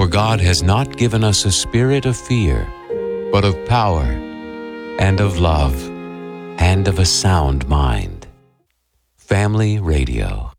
For God has not given us a spirit of fear, but of power, and of love, and of a sound mind. Family Radio.